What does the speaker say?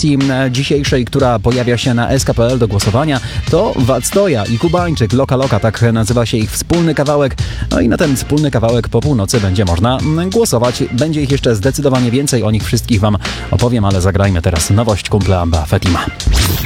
nominacji dzisiejszej, która pojawia się na SK.pl do głosowania, to Wactoja i Kubańczyk, Loka Loka, tak nazywa się ich wspólny kawałek. No i na ten wspólny kawałek po północy będzie można głosować. Będzie ich jeszcze zdecydowanie więcej, o nich wszystkich wam opowiem, ale zagrajmy teraz nowość kumpla Fatima.